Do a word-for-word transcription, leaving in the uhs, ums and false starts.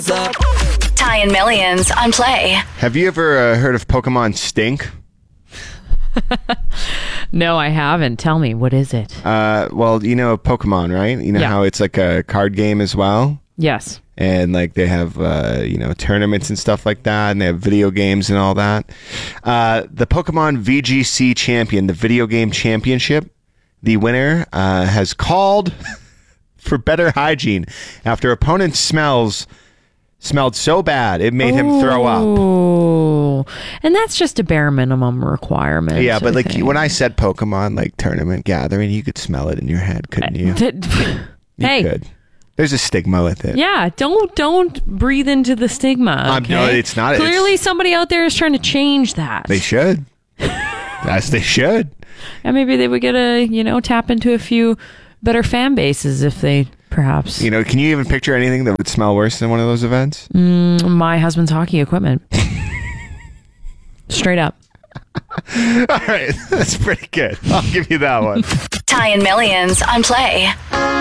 Ty and Millions on Play. Have you ever uh, heard of Pokemon Stink? No, I haven't. Tell me, what is it? Uh, well, you know Pokemon, right? You know Yeah. how it's like a card game as well? Yes. And like they have, uh, you know, tournaments and stuff like that, and they have video games and all that. Uh, the Pokemon V G C champion, the video game championship, the winner uh, has called for better hygiene after opponent's smells smelled so bad it made him throw up. Oh, and that's just a bare minimum requirement. Yeah, but I like think. when I said Pokemon like tournament gathering, you could smell it in your head, couldn't you? You hey, could. There's a stigma with it. yeah, don't don't breathe into the stigma. I'm- Okay? no, it's not- Clearly, it's- somebody out there is trying to change that. They should. Yes, they should. And maybe they would get a you know tap into a few better fan bases if they perhaps You know, can you even picture anything that would smell worse than one of those events? mm, my husband's hockey equipment. Straight up. All right, that's pretty good. I'll give you that one. Ty and Millions on Play.